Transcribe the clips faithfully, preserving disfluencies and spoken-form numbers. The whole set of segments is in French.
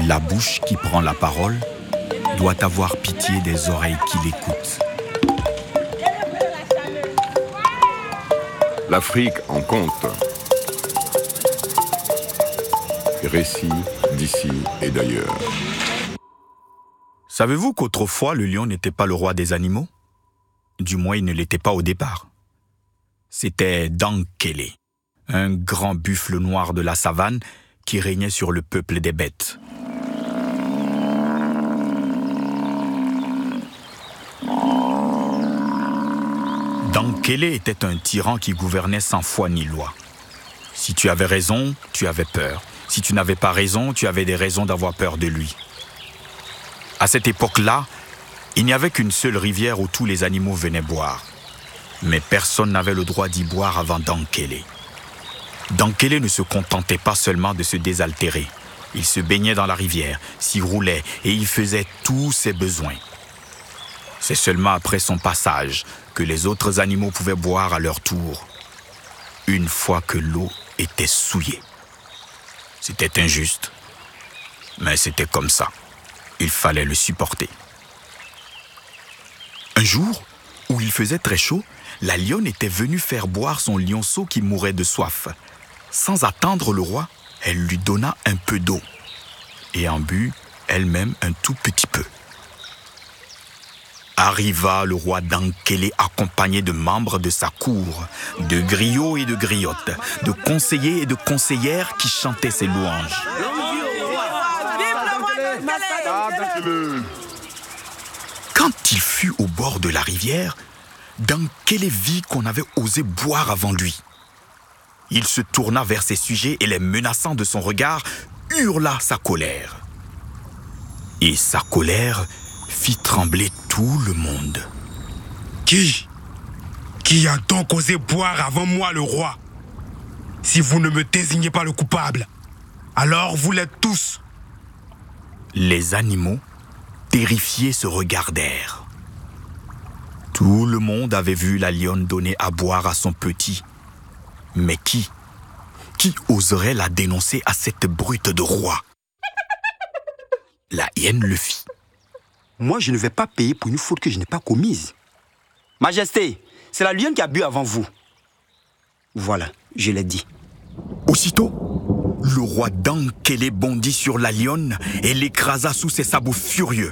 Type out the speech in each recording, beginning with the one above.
La bouche qui prend la parole doit avoir pitié des oreilles qui l'écoutent. L'Afrique en compte. Récits d'ici et d'ailleurs. Savez-vous qu'autrefois, le lion n'était pas le roi des animaux? Du moins, il ne l'était pas au départ. C'était Dankele, un grand buffle noir de la savane qui régnait sur le peuple des bêtes. Dankele était un tyran qui gouvernait sans foi ni loi. Si tu avais raison, tu avais peur. Si tu n'avais pas raison, tu avais des raisons d'avoir peur de lui. À cette époque-là, il n'y avait qu'une seule rivière où tous les animaux venaient boire. Mais personne n'avait le droit d'y boire avant Dankele. Dankele ne se contentait pas seulement de se désaltérer. Il se baignait dans la rivière, s'y roulait et y faisait tous ses besoins. C'est seulement après son passage que les autres animaux pouvaient boire à leur tour, une fois que l'eau était souillée. C'était injuste, mais c'était comme ça. Il fallait le supporter. Un jour, où il faisait très chaud, la lionne était venue faire boire son lionceau qui mourait de soif. Sans attendre le roi, elle lui donna un peu d'eau et en but elle-même un tout petit peu. Arriva le roi Dankele accompagné de membres de sa cour, de griots et de griottes, de conseillers et de conseillères qui chantaient ses louanges. Quand il fut au bord de la rivière, Dankele vit qu'on avait osé boire avant lui. Il se tourna vers ses sujets et les menaçant de son regard, hurla sa colère. Et sa colère fit trembler tout le monde. Qui Qui a donc osé boire avant moi le roi? Si vous ne me désignez pas le coupable, alors vous l'êtes tous. Les animaux, terrifiés, se regardèrent. Tout le monde avait vu la lionne donner à boire à son petit. Mais qui Qui oserait la dénoncer à cette brute de roi? La hyène le fit. Moi, je ne vais pas payer pour une faute que je n'ai pas commise. Majesté, c'est la lionne qui a bu avant vous. Voilà, je l'ai dit. Aussitôt, le roi Dankele bondit sur la lionne et l'écrasa sous ses sabots furieux.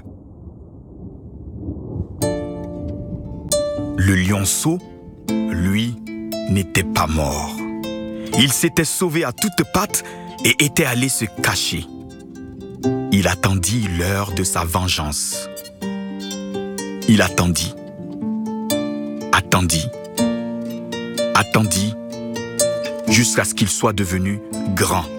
Le lionceau, lui, n'était pas mort. Il s'était sauvé à toutes pattes et était allé se cacher. Il attendit l'heure de sa vengeance. Il attendit, attendit, attendit, jusqu'à ce qu'il soit devenu grand.